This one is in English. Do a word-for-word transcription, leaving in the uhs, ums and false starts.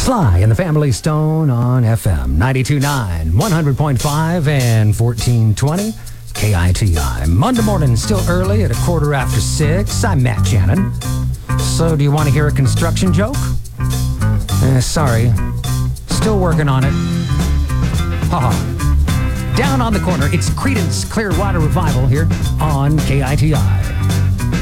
Sly and the Family Stone on F M ninety-two point nine, one hundred point five, and fourteen twenty K I T I. Monday morning, still early at a quarter after six. I'm Matt Shannon. So, do you want to hear a construction joke? Eh, sorry. Still working on it. Haha. Down on the corner, it's Creedence Clearwater Revival here on K I T I.